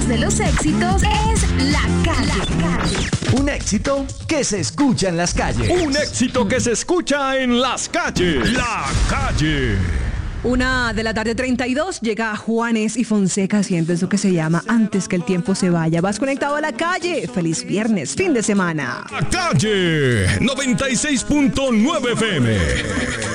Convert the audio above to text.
más de los éxitos es La Calle. Un éxito que se escucha en las calles. Un éxito que se escucha en las calles. La Calle. 1:32 llega Juanes y Fonseca haciendo eso que se llama Antes que el tiempo se vaya. Vas conectado a La Calle. Feliz viernes, fin de semana. La Calle 96.9 FM.